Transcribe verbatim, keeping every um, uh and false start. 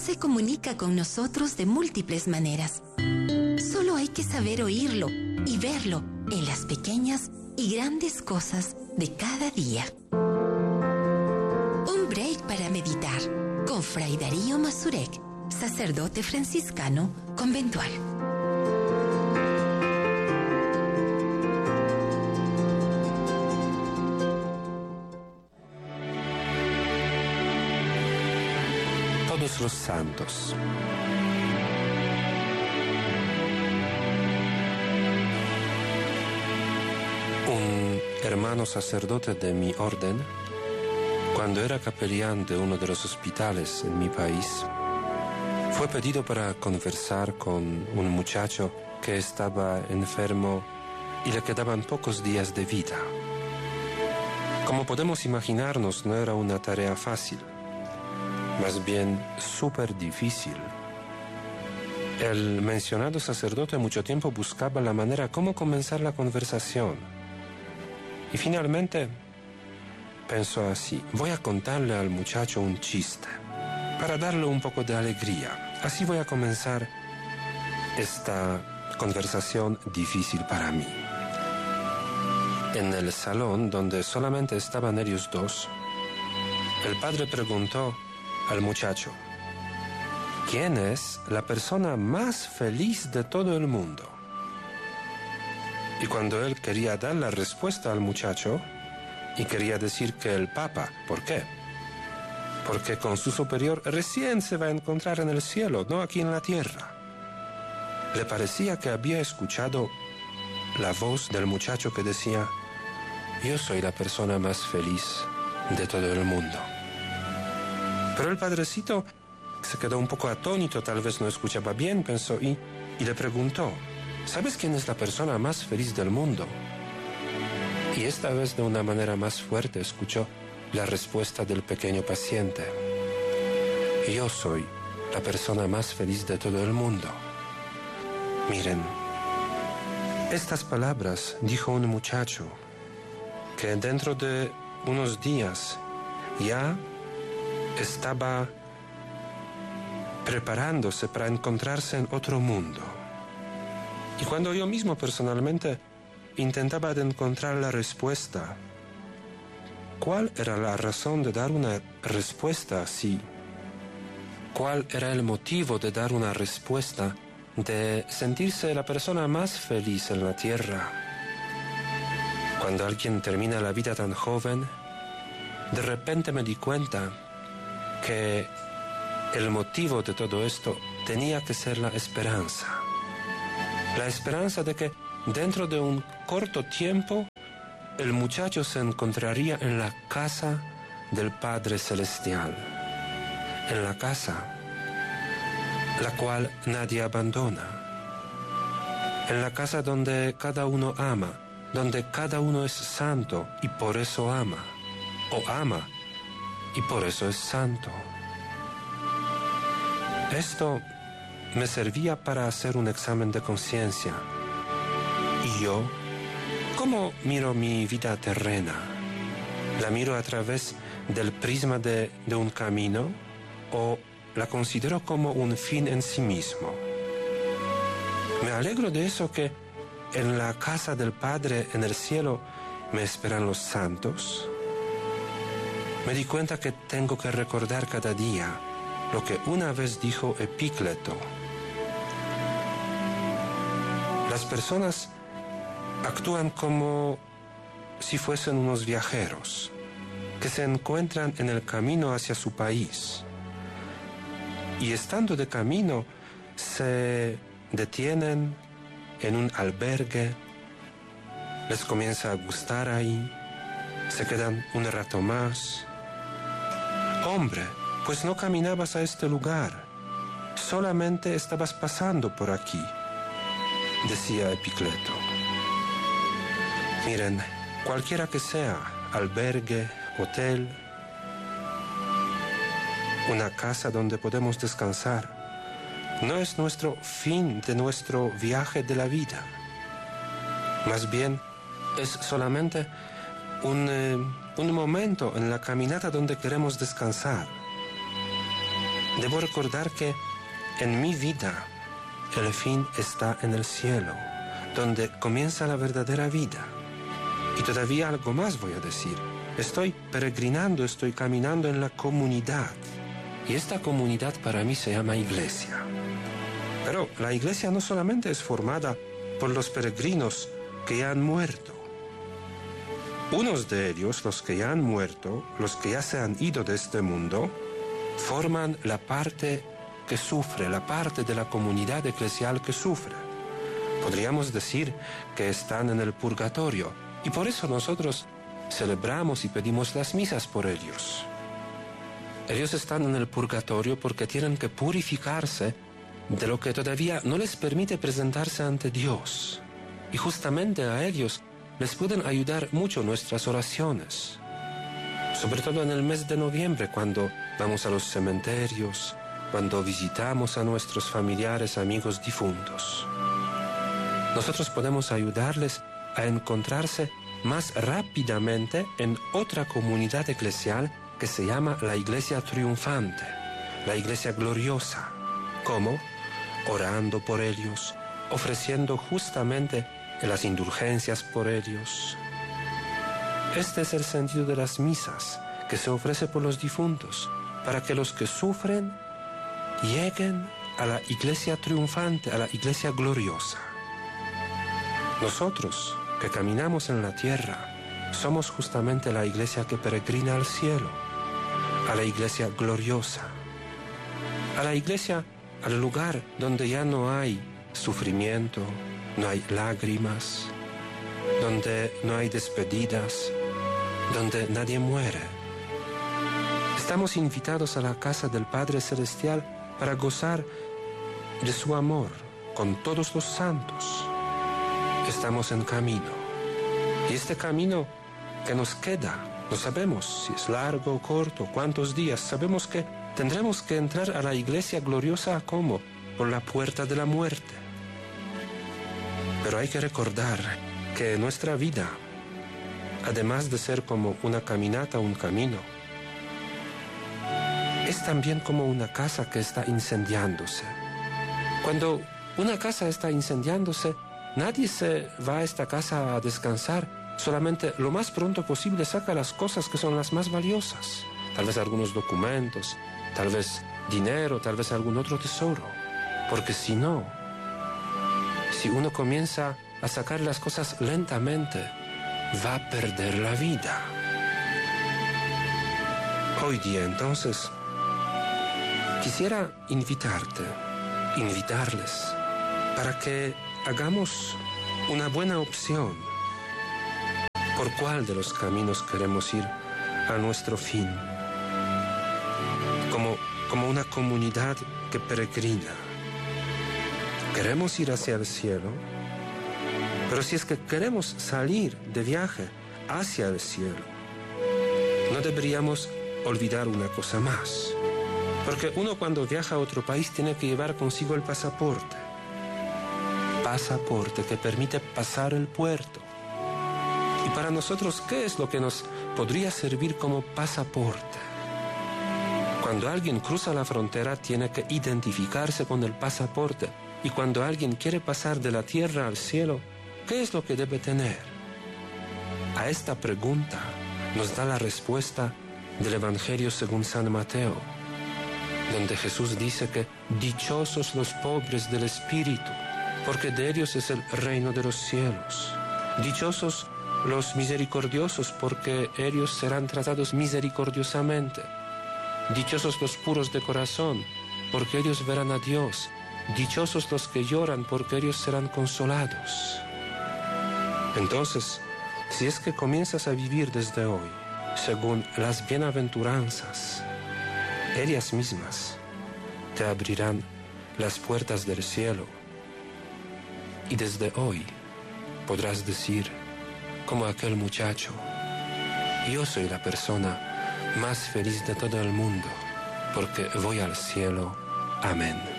se comunica con nosotros de múltiples maneras. Solo hay que saber oírlo y verlo en las pequeñas y grandes cosas de cada día. Un break para meditar con Fray Darío Mazurek, sacerdote franciscano conventual. Todos los santos. Un hermano sacerdote de mi orden, cuando era capellán de uno de los hospitales en mi país, fue pedido para conversar con un muchacho que estaba enfermo y le quedaban pocos días de vida. Como podemos imaginarnos, no era una tarea fácil, más bien súper difícil. El mencionado sacerdote mucho tiempo buscaba la manera cómo comenzar la conversación. Y finalmente pensó así: voy a contarle al muchacho un chiste para darle un poco de alegría. Así voy a comenzar esta conversación difícil para mí. En el salón, donde solamente estaban ellos dos, el padre preguntó al muchacho: ¿quién es la persona más feliz de todo el mundo? Y cuando él quería dar la respuesta al muchacho, y quería decir que el Papa, ¿por qué? Porque con su superior recién se va a encontrar en el cielo, no aquí en la tierra. Le parecía que había escuchado la voz del muchacho que decía: yo soy la persona más feliz de todo el mundo. Pero el padrecito se quedó un poco atónito, tal vez no escuchaba bien, pensó, y, y le preguntó: ¿sabes quién es la persona más feliz del mundo? Y esta vez de una manera más fuerte escuchó la respuesta del pequeño paciente: yo soy la persona más feliz de todo el mundo. Miren, estas palabras dijo un muchacho que dentro de unos días ya estaba preparándose para encontrarse en otro mundo. Y cuando yo mismo personalmente intentaba de encontrar la respuesta, ¿cuál era la razón de dar una respuesta así? ¿Cuál era el motivo de dar una respuesta, de sentirse la persona más feliz en la tierra? Cuando alguien termina la vida tan joven, de repente me di cuenta que el motivo de todo esto tenía que ser la esperanza. La esperanza de que dentro de un corto tiempo el muchacho se encontraría en la casa del Padre Celestial, en la casa la cual nadie abandona, en la casa donde cada uno ama, donde cada uno es santo y por eso ama, o ama y por eso es santo. Esto me servía para hacer un examen de conciencia. ¿Y yo? ¿Cómo miro mi vida terrena? ¿La miro a través del prisma de, de un camino o la considero como un fin en sí mismo? Me alegro de eso, que en la casa del Padre en el cielo me esperan los santos. Me di cuenta que tengo que recordar cada día lo que una vez dijo Epícleto: las personas actúan como si fuesen unos viajeros que se encuentran en el camino hacia su país, y estando de camino se detienen en un albergue, les comienza a gustar ahí, se quedan un rato más. Hombre, pues no caminabas a este lugar, solamente estabas pasando por aquí, decía Epicleto. Miren, cualquiera que sea, albergue, hotel, una casa donde podemos descansar, no es nuestro fin de nuestro viaje de la vida. Más bien, es solamente un, eh, un momento en la caminata donde queremos descansar. Debo recordar que en mi vida el fin está en el cielo, donde comienza la verdadera vida. Y todavía algo más voy a decir. Estoy peregrinando, estoy caminando en la comunidad. Y esta comunidad para mí se llama iglesia. Pero la iglesia no solamente es formada por los peregrinos que ya han muerto. Unos de ellos, los que ya han muerto, los que ya se han ido de este mundo, forman la parte que sufre, la parte de la comunidad eclesial que sufre. Podríamos decir que están en el purgatorio, y por eso nosotros celebramos y pedimos las misas por ellos. Ellos están en el purgatorio porque tienen que purificarse de lo que todavía no les permite presentarse ante Dios. Y justamente a ellos les pueden ayudar mucho nuestras oraciones. Sobre todo en el mes de noviembre, cuando vamos a los cementerios, cuando visitamos a nuestros familiares, amigos difuntos. Nosotros podemos ayudarles a encontrarse más rápidamente en otra comunidad eclesial que se llama la Iglesia Triunfante, la Iglesia Gloriosa. ¿Cómo? Orando por ellos, ofreciendo justamente las indulgencias por ellos. Este es el sentido de las misas que se ofrece por los difuntos, para que los que sufren lleguen a la Iglesia Triunfante, a la Iglesia Gloriosa. Nosotros, que caminamos en la tierra, somos justamente la iglesia que peregrina al cielo, a la iglesia gloriosa, a la iglesia, al lugar donde ya no hay sufrimiento, no hay lágrimas, donde no hay despedidas, donde nadie muere. Estamos invitados a la casa del Padre Celestial para gozar de su amor con todos los santos. Estamos en camino. Y este camino que nos queda, no sabemos si es largo o corto, cuántos días, sabemos que tendremos que entrar a la iglesia gloriosa como por la puerta de la muerte. Pero hay que recordar que nuestra vida, además de ser como una caminata, un camino, es también como una casa que está incendiándose. Cuando una casa está incendiándose, nadie se va a esta casa a descansar, solamente lo más pronto posible saca las cosas que son las más valiosas. Tal vez algunos documentos, tal vez dinero, tal vez algún otro tesoro. Porque si no, si uno comienza a sacar las cosas lentamente, va a perder la vida. Hoy día, entonces, quisiera invitarte, invitarles, para que hagamos una buena opción por cuál de los caminos queremos ir a nuestro fin, como, como una comunidad que peregrina. Queremos ir hacia el cielo, pero si es que queremos salir de viaje hacia el cielo, no deberíamos olvidar una cosa más, porque uno cuando viaja a otro país tiene que llevar consigo el pasaporte. Pasaporte que permite pasar el puerto. Y para nosotros, ¿qué es lo que nos podría servir como pasaporte? Cuando alguien cruza la frontera, tiene que identificarse con el pasaporte. Y cuando alguien quiere pasar de la tierra al cielo, ¿qué es lo que debe tener? A esta pregunta nos da la respuesta del Evangelio según San Mateo, donde Jesús dice que dichosos los pobres del espíritu, porque de ellos es el reino de los cielos. Dichosos los misericordiosos, porque ellos serán tratados misericordiosamente. Dichosos los puros de corazón, porque ellos verán a Dios. Dichosos los que lloran, porque ellos serán consolados. Entonces, si es que comienzas a vivir desde hoy, según las bienaventuranzas, ellas mismas te abrirán las puertas del cielo. Y desde hoy podrás decir, como aquel muchacho, yo soy la persona más feliz de todo el mundo, porque voy al cielo. Amén.